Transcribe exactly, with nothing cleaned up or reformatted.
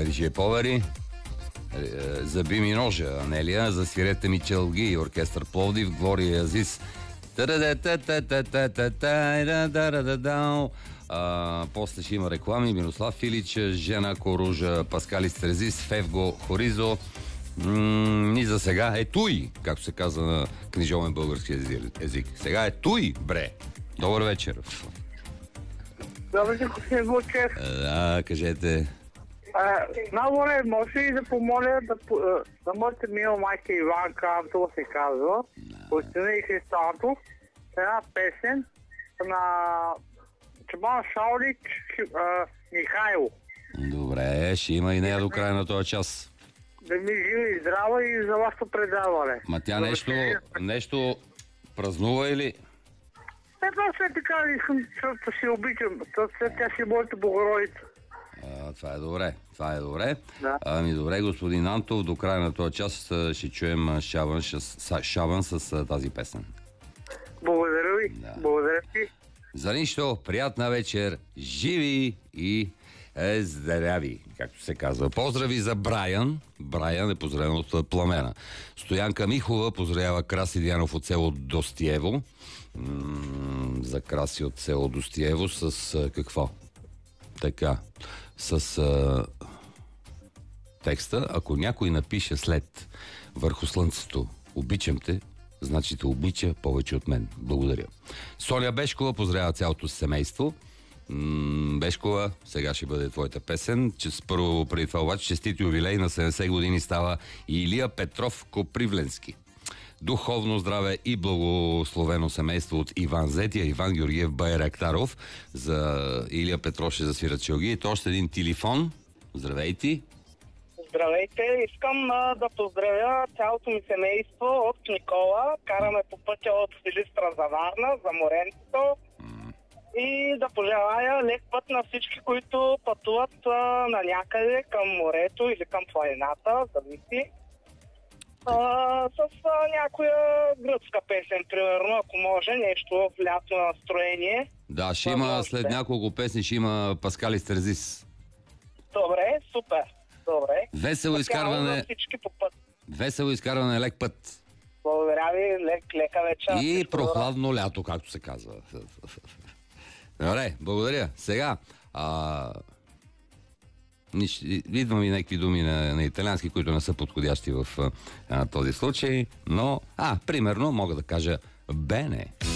Рижие Повери. Заби ми ножа, Анелия. Засвирете ми челги и оркестър Пловдив. Глория Азис. А, после ще има реклами. Мирослав Филич, Жена Коружа, Паскали Стрезис, Февго Хоризо. М- и за сега е туй, както се казва на книжовен български език. Сега е туй, бре. Добър вечер. Добър вечер, господин Вълчев. Да, кажете. Много не, може ли да помоля да, да моята мила майка Иванка Антова се казва, Остина и Христантов, една песен на Чабан Шаулич Михайло. Добре, ще има и нея до края на този час. Да ми жива и здрава и за вашето предаване. Ма тя нещо, нещо празнува или? Е, това все така, искам, защото си обичам. Тя си е моята Богородица. А, това е добре, това е добре. Да. Ами добре, господин Антов, до края на този час ще чуем Шабан, Шабан с тази песен. Благодаря ви, Да. благодаря ви. За нищо, приятна вечер, живи и е, здрави, както се казва. Поздрави за Брайан. Брайан е поздравен от Пламена. Стоянка Михова поздравява Краси Дианов от село Достиево. М- за Краси от село Достиево с а, какво? Така, с а, текста, ако някой напише след върху слънцето обичам те, значи те обича повече от мен. Благодаря. Соня Бешкова поздравява цялото семейство. М- Бешкова, сега ще бъде твоята песен. Че, първо, преди това обаче, честит юбилей на седемдесет години става и Илия Петров Копривленски. Духовно здраве и благословено семейство от Иван Зетия, Иван Георгиев Байрактаров. За Илия Петров ще засвират челги. И то още един телефон. Здравейте. Здравейте, искам а, да поздравя цялото ми семейство от Никола. Караме по пътя от Силистра за Варна, за Моренцето. Mm. И да пожелая лек път на всички, които пътуват а, на някъде към морето или към планината, зависи. А, с а, някоя гръцка песен, примерно, ако може, нещо в лятно настроение. Да, ще има след няколко песни, ще има Паскали Стрезис. Добре, супер. Добре. Весело изкарване. Весело изкарване, лек път. Благодаря ви, лек, лека вечер. И прохладно лято, както се казва. Добре, благодаря. Сега, а... идвам и някакви думи на, на италиански, които не са подходящи в а, този случай, но, а, примерно, мога да кажа бене.